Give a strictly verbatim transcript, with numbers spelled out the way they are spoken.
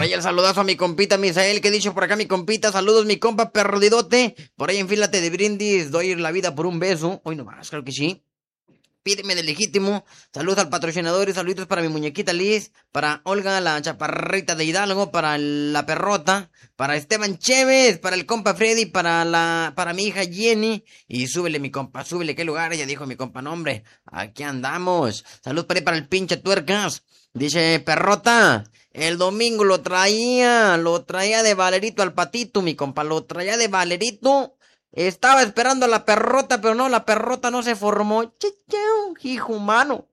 Vaya el saludazo a mi compita Misael, que he dicho por acá mi compita. Saludos, mi compa perdidote. Por ahí enfílate de brindis, doy la vida por un beso. Hoy nomás, claro que sí. Pídeme de legítimo. Saludos al patrocinador y saluditos para mi muñequita Liz, para Olga, la chaparrita de Hidalgo, para la perrota, para Esteban Chévez, para el compa Freddy, para la, para mi hija Jenny. Y súbele, mi compa, súbele, qué lugar, ya dijo mi compa, no, hombre, aquí andamos. Salud para, ahí para el pinche tuercas. Dice perrota, el domingo lo traía, lo traía de Valerito al patito, mi compa, lo traía de Valerito. Estaba esperando a la perrota, pero no, la perrota no se formó. Chicheo, hijo humano.